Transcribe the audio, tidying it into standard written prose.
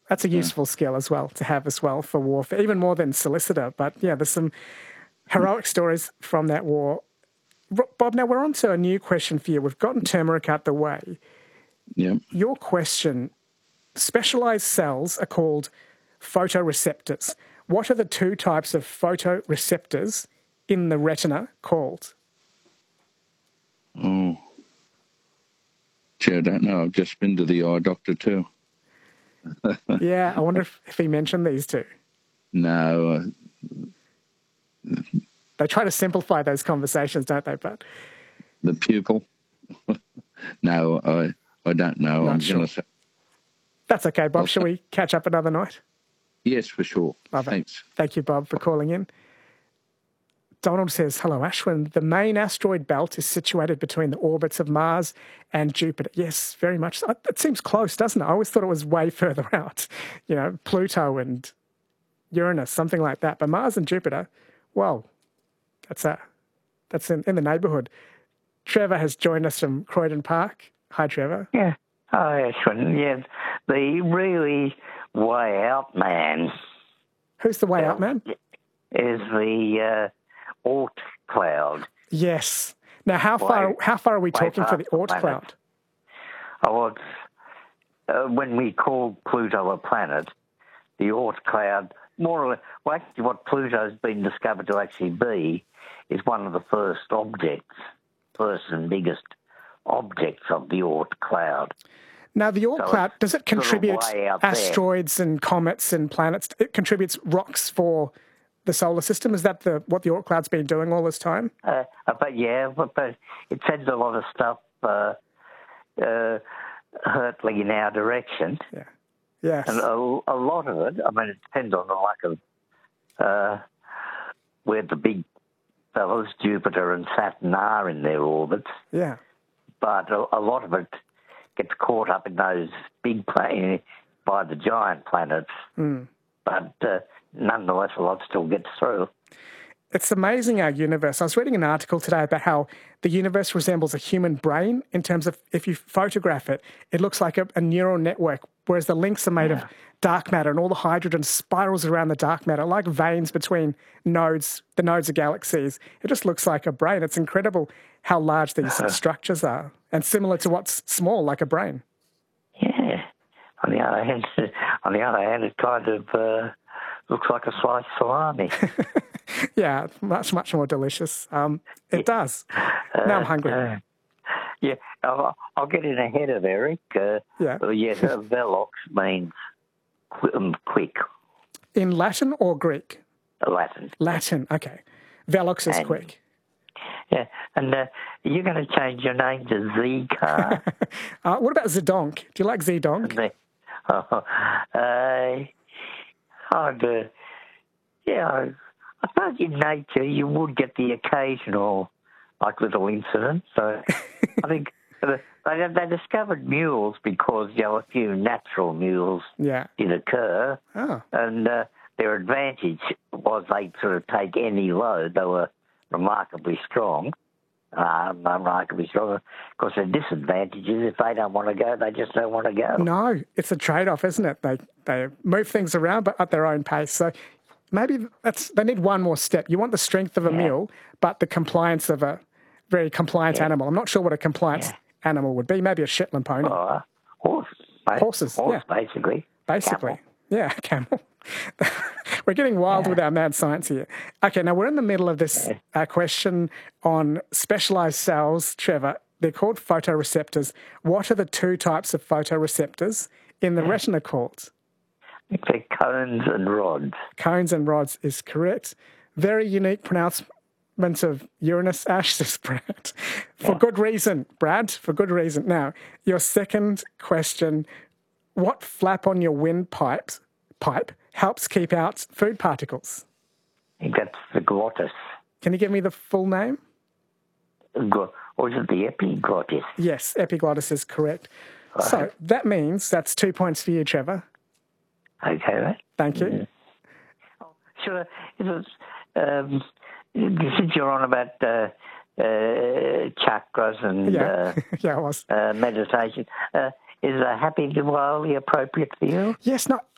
That's a useful skill as well to have as well for warfare, even more than solicitor. But yeah, there's some heroic stories from that war. Bob, now we're on to a new question for you. We've gotten turmeric out the way. Yeah. Your question, specialised cells are called photoreceptors. What are the two types of photoreceptors in the retina called? Oh. Gee, I don't know. I've just been to the eye doctor too. Yeah, I wonder if he mentioned these two. No. They try to simplify those conversations, don't they, But The pupil? No, I don't know. Not I'm sure. going to say... That's okay, Bob. Shall we catch up another night? Yes, for sure. Love it. Thanks. Thank you, Bob, for calling in. Donald says, hello, Ashwin. The main asteroid belt is situated between the orbits of Mars and Jupiter. Yes, very much so. It seems close, doesn't it? I always thought it was way further out. You know, Pluto and something like that. But Mars and Jupiter, well, that's in the neighbourhood. Trevor has joined us from Croydon Park. Hi, Trevor. Yeah. Hi, Ashwin. Yeah, the really way out man. Who's the way out man? Is the Oort cloud. Yes. Now, how far are we talking for the Oort cloud? Oh, when we call Pluto a planet, the Oort cloud, more or less, well, actually what Pluto's been discovered to actually be is one of the first and biggest objects of the Oort cloud. Now, the Oort cloud, does it contribute asteroids and comets and planets? It contributes rocks for the solar system? Is that what the Oort cloud's been doing all this time? But it sends a lot of stuff hurtling in our direction. Yeah. Yes. And a lot of it, I mean, it depends on the lack of where the big fellows, Jupiter and Saturn, are in their orbits. Yeah. But a lot of it gets caught up in those big planets by the giant planets. Mm. But nonetheless, a lot still gets through. It's amazing, our universe. I was reading an article today about how the universe resembles a human brain in terms of if you photograph it, it looks like a neural network, whereas the links are made of dark matter and all the hydrogen spirals around the dark matter, like veins between the nodes of galaxies. It just looks like a brain. It's incredible how large these structures are and similar to what's small, like a brain. Yeah. On the other hand, it kind of looks like a sliced salami. Yeah, much, much more delicious. It does. Now I'm hungry. Yeah, I'll get in ahead of Eric. Velox means quick. In Latin or Greek? Latin. Latin, okay. Velox is quick. Yeah, and you're going to change your name to Z-Car. What about Zedonk? Do you like Zedonk? I suppose in nature you would get the occasional, little incident. So I think they discovered mules because a few natural mules did occur. Oh. And their advantage was they sort of take any load. They were remarkably strong. Of course, the disadvantage is if they don't want to go, they just don't want to go. No, it's a trade-off, isn't it? They move things around, but at their own pace. So maybe they need one more step. You want the strength of a mule, but the compliance of a very compliant animal. I'm not sure what a compliant animal would be. Maybe a Shetland pony. Horses, basically. Basically, camel. We're getting wild with our mad science here. Okay, now we're in the middle of this question on specialised cells, Trevor. They're called photoreceptors. What are the two types of photoreceptors in the retina called? I think they're cones and rods. Cones and rods is correct. Very unique pronouncement of Uranus, Ash, says Brad. For good reason, Brad, for good reason. Now, your second question, what flap on your windpipe helps keep out food particles? I think that's the glottis. Can you give me the full name? Or is it the epiglottis? Yes, epiglottis is correct. So that means that's 2 points for you, Trevor. Okay, right. Thank you. Sure. Since you're on about chakras and I was. meditation, is a happy Diwali appropriate for you? Yes, no,